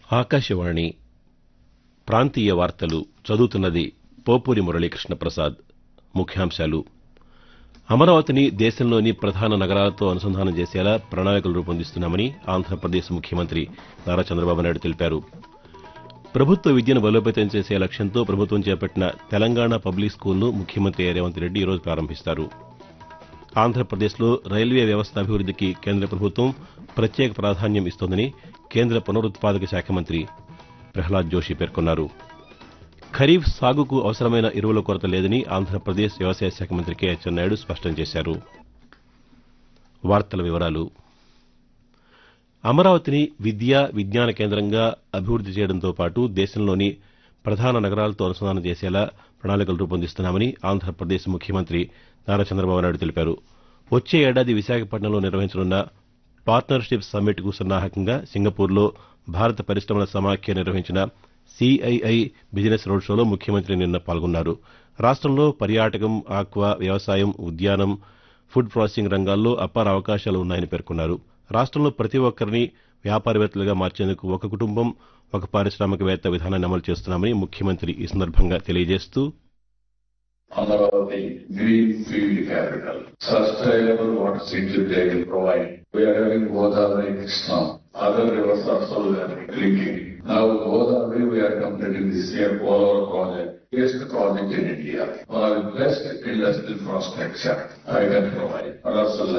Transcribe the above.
ఆకాశవాణి ప్రాంతీయ వార్తలు చదువుతున్నది పోపూరి మురళీకృష్ణ ప్రసాద్. ముఖ్యాంశాలు. అమరావతిని దేశంలోని ప్రధాన నగరాలతో అనుసంధానం చేసేలా ప్రణాళికలు రూపొందిస్తున్నామని ఆంధ్రప్రదేశ్ ముఖ్యమంత్రి నారా చంద్రబాబు నాయుడు తెలిపారు. ప్రభుత్వ విద్యను బలోపేతం చేసే లక్ష్యంతో ప్రభుత్వం చేపట్టిన తెలంగాణ పబ్లిక్ స్కూల్ను ముఖ్యమంత్రి రేవంత్ రెడ్డి ఈరోజు ప్రారంభిస్తారు. ఆంధ్రప్రదేశ్లో రైల్వే వ్యవస్థ అభివృద్దికి కేంద్ర ప్రభుత్వం ప్రత్యేక ప్రాధాన్యం ఇస్తోందని కేంద్ర పునరుత్పాదక శాఖ మంత్రి ప్రహ్లాద్ జోషి పేర్కొన్నారు. ఖరీఫ్ సాగుకు అవసరమైన ఎరువుల కొరత లేదని ఆంధ్రప్రదేశ్ వ్యవసాయ శాఖ మంత్రి కె అచ్చెన్నాయుడు స్పష్టం చేశారు. వార్తల వివరాలు. అమరావతిని విద్యా విజ్ఞాన కేంద్రంగా అభివృద్ది చేయడంతో పాటు దేశంలోని ప్రధాన నగరాలతో అనుసంధానం చేసేలా ప్రణాళికలు రూపొందిస్తున్నామని ఆంధ్రప్రదేశ్ ముఖ్యమంత్రి నారా చంద్రబాబు నాయుడు తెలిపారు. వచ్చే ఏడాది విశాఖపట్నంలో నిర్వహించనున్న పార్ట్నర్షిప్ సమ్మిట్కు సన్నాహకంగా సింగపూర్లో భారత పరిశ్రమల సమాఖ్య నిర్వహించిన సిఐఐ బిజినెస్ రోడ్ షోలో ముఖ్యమంత్రి నిన్న పాల్గొన్నారు. రాష్టంలో పర్యాటకం, ఆక్వా, వ్యవసాయం, ఉద్యానం, ఫుడ్ ప్రాసెసింగ్ రంగాల్లో అపార అవకాశాలు ఉన్నాయని పేర్కొన్నారు. రాష్టంలో ప్రతి ఒక్కరిని వ్యాపారవేత్తలుగా మార్చేందుకు ఒక కుటుంబం ఒక పారిశ్రామికవేత్త విధానాన్ని అమలు చేస్తున్నామని ముఖ్యమంత్రి ఈ సందర్భంగా తెలియజేస్తూ, Amaravati green field capital, sustainable water security they will provide. We are having Godavari now. Other rivers also we are drinking. Now Godavari we are completing this year Polar project. Biggest project in India. One of the best industrial infrastructure I can provide.